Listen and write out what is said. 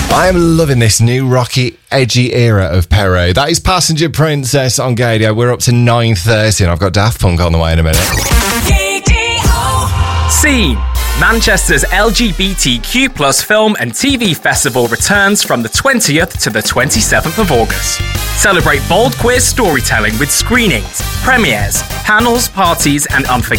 I am loving this new rocky, edgy era of Perret. That is Passenger Princess on Gadio. We're up to 9:30 and I've got Daft Punk on the way in a minute. Scene. Manchester's LGBTQ plus film and TV festival returns from the 20th to the 27th of August. Celebrate bold queer storytelling with screenings, premieres, panels, parties and unforgettable